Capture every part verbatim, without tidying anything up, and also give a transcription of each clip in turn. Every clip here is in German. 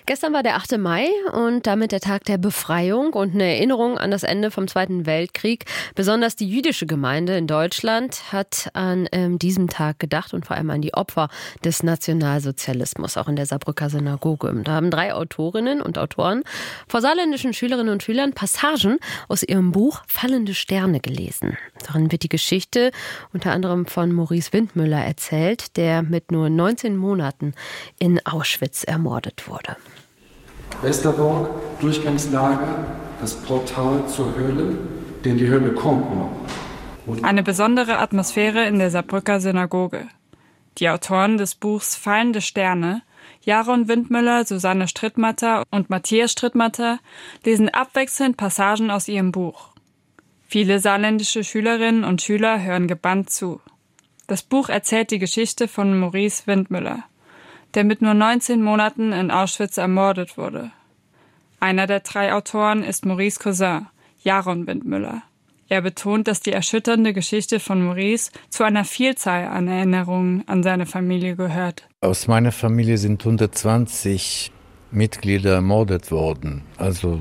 Gestern war der achte Mai und damit der Tag der Befreiung und eine Erinnerung an das Ende vom Zweiten Weltkrieg. Besonders die jüdische Gemeinde in Deutschland hat an ähm, diesem Tag gedacht und vor allem an die Opfer des Nationalsozialismus, auch in der Saarbrücker Synagoge. Da haben drei Autorinnen und Autoren vor saarländischen Schülerinnen und Schülern Passagen aus ihrem Buch Fallende Sterne gelesen. Darin wird die Geschichte unter anderem von Maurice Windmüller erzählt, der mit nur neunzehn Monaten in Auschwitz ermordet wurde. Westerbork, Durchgangslager, das Portal zur Hölle, denn die Hölle kommt noch. Und Eine besondere Atmosphäre in der Saarbrücker Synagoge. Die Autoren des Buchs Fallende Sterne, Jaron Windmüller, Susanne Strittmatter und Matthias Strittmatter, lesen abwechselnd Passagen aus ihrem Buch. Viele saarländische Schülerinnen und Schüler hören gebannt zu. Das Buch erzählt die Geschichte von Maurice Windmüller, der mit nur neunzehn Monaten in Auschwitz ermordet wurde. Einer der drei Autoren ist Maurice' Cousin, Jaron Windmüller. Er betont, dass die erschütternde Geschichte von Maurice zu einer Vielzahl an Erinnerungen an seine Familie gehört. Aus meiner Familie sind hundertzwanzig Mitglieder ermordet worden. Also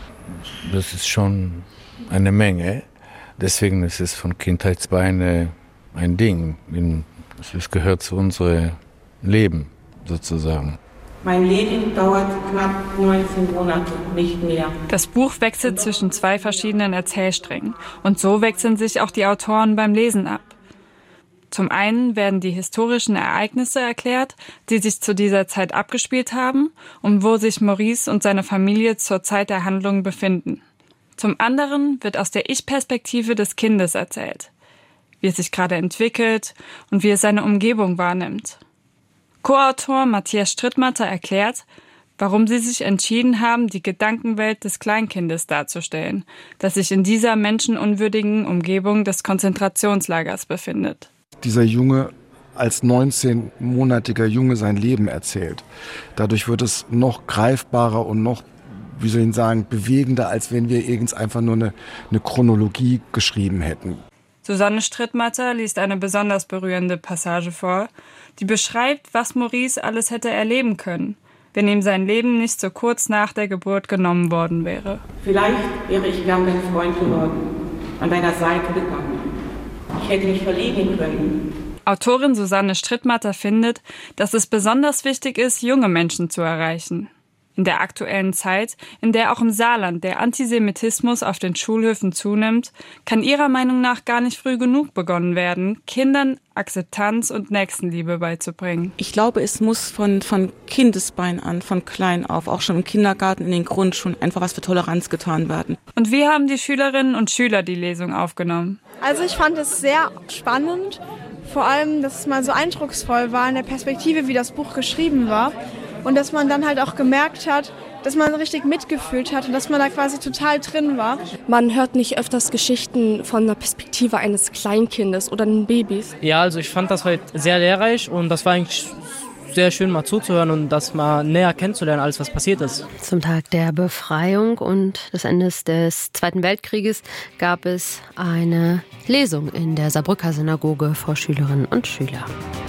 das ist schon eine Menge. Deswegen ist es von Kindheitsbeine ein Ding. Es gehört zu unserem Leben sozusagen. Mein Leben dauert knapp neunzehn Monate, nicht mehr. Das Buch wechselt zwischen zwei verschiedenen Erzählsträngen. Und so wechseln sich auch die Autoren beim Lesen ab. Zum einen werden die historischen Ereignisse erklärt, die sich zu dieser Zeit abgespielt haben und wo sich Maurice und seine Familie zur Zeit der Handlung befinden. Zum anderen wird aus der Ich-Perspektive des Kindes erzählt, wie es sich gerade entwickelt und wie es seine Umgebung wahrnimmt. Co-Autor Matthias Strittmatter erklärt, warum sie sich entschieden haben, die Gedankenwelt des Kleinkindes darzustellen, das sich in dieser menschenunwürdigen Umgebung des Konzentrationslagers befindet. dieser Junge als neunzehnmonatiger Junge sein Leben erzählt. Dadurch wird es noch greifbarer und noch, wie soll ich sagen, bewegender, als wenn wir irgend einfach nur eine, eine Chronologie geschrieben hätten. Susanne Strittmatter liest eine besonders berührende Passage vor, die beschreibt, was Maurice alles hätte erleben können, wenn ihm sein Leben nicht so kurz nach der Geburt genommen worden wäre. Vielleicht wäre ich gern dein Freund geworden, an deiner Seite gegangen. Ich hätte mich verlieben können. Autorin Susanne Strittmatter findet, dass es besonders wichtig ist, junge Menschen zu erreichen. In der aktuellen Zeit, in der auch im Saarland der Antisemitismus auf den Schulhöfen zunimmt, kann ihrer Meinung nach gar nicht früh genug begonnen werden, Kindern Akzeptanz und Nächstenliebe beizubringen. Ich glaube, es muss von, von Kindesbein an, von klein auf, auch schon im Kindergarten, in den Grundschulen, einfach was für Toleranz getan werden. Und wie haben die Schülerinnen und Schüler die Lesung aufgenommen? Also ich fand es sehr spannend, vor allem, dass es mal so eindrucksvoll war in der Perspektive, wie das Buch geschrieben war. Und dass man dann halt auch gemerkt hat, dass man richtig mitgefühlt hat und dass man da quasi total drin war. Man hört nicht öfters Geschichten von der Perspektive eines Kleinkindes oder eines Babys. Ja, also ich fand das heute sehr lehrreich und das war eigentlich sehr schön mal zuzuhören und das mal näher kennenzulernen, alles was passiert ist. Zum Tag der Befreiung und des Endes des Zweiten Weltkrieges gab es eine Lesung in der Saarbrücker Synagoge vor Schülerinnen und Schülern.